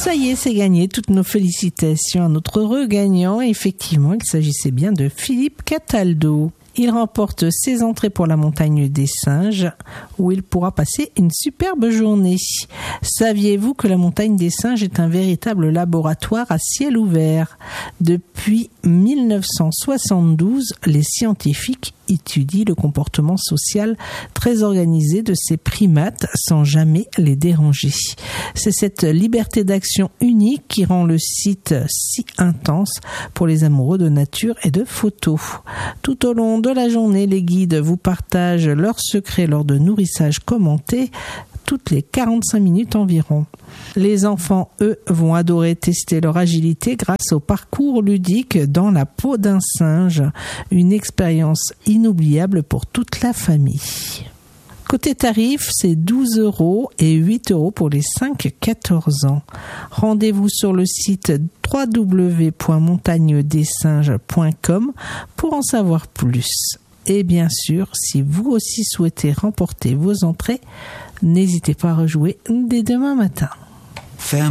Ça y est, c'est gagné. Toutes nos félicitations à notre heureux gagnant. Effectivement, il s'agissait bien de Philippe Cataldo. Il remporte ses entrées pour la montagne des singes, où il pourra passer une superbe journée. Saviez-vous que la montagne des singes est un véritable laboratoire à ciel ouvert ? Depuis 1972, les scientifiques étudient le comportement social très organisé de ces primates sans jamais les déranger. C'est cette liberté d'action unique qui rend le site si intense pour les amoureux de nature et de photos. Tout au long de la journée, les guides vous partagent leurs secrets lors de nourrissage commenté toutes les 45 minutes environ. Les enfants, eux, vont adorer tester leur agilité grâce au parcours ludique dans la peau d'un singe, une expérience inoubliable pour toute la famille. Côté tarif, c'est 12 € et 8 € pour les 5-14 ans. Rendez-vous sur le site www.montagnedessinges.com pour en savoir plus. Et bien sûr, si vous aussi souhaitez remporter vos entrées, n'hésitez pas à rejouer dès demain matin.